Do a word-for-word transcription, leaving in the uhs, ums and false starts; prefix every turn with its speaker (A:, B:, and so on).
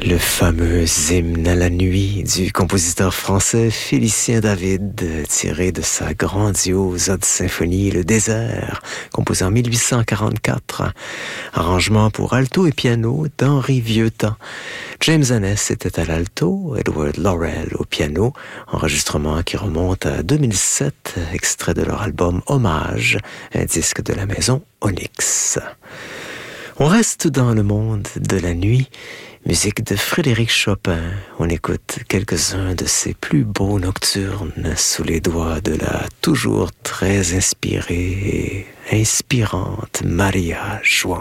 A: Le fameux hymne à la nuit du compositeur français Félicien David, tiré de sa grandiose Ode symphonie Le Désert, composé en mille huit cent quarante-quatre. Arrangement pour alto et piano d'Henri Vieuxtemps. James Anness était à l'alto, Edward Laurel au piano, enregistrement qui remonte à deux mille sept, extrait de leur album Hommage, un disque de la maison Onyx. On reste dans le monde de la nuit. Musique de Frédéric Chopin. On écoute quelques-uns de ses plus beaux nocturnes sous les doigts de la toujours très inspirée et inspirante Maria João.